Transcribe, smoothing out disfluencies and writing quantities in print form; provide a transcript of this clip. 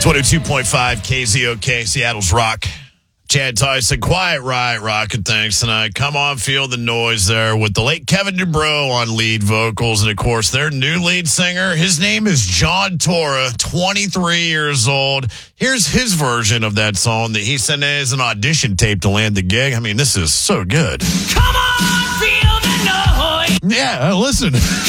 22.5 KZOK, Seattle's Rock. Chad Tyson, Quiet Riot rocking things tonight. Come on, feel the noise there with the late Kevin DuBrow on lead vocals. And, of course, their new lead singer, his name is John Tora, 23 years old. Here's his version of that song that he sent as an audition tape to land the gig. I mean, this is so good. Come on, feel the noise. Yeah, listen.